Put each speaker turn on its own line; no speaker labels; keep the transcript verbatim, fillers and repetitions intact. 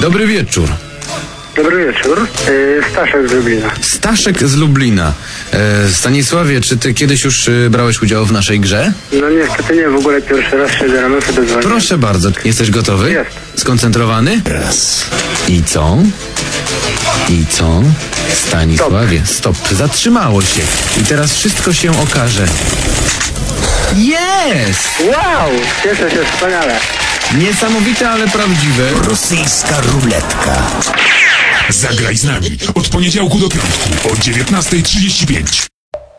Dobry wieczór.
Dobry wieczór. Yy, Staszek z Lublina.
Staszek z Lublina. E, Stanisławie, czy ty kiedyś już y, brałeś udział w naszej grze?
No niestety nie, w ogóle pierwszy raz się rano sobie dzwonię.
Proszę bardzo. Jesteś gotowy?
Jest.
Skoncentrowany?
Raz.
I co? I co? Stanisławie, stop. Zatrzymało się. I teraz wszystko się okaże. Jest!
Wow! Cieszę się wspaniale.
Niesamowite, ale prawdziwe.
Rosyjska ruletka.
Zagraj z nami od poniedziałku do piątku o dziewiętnasta trzydzieści pięć.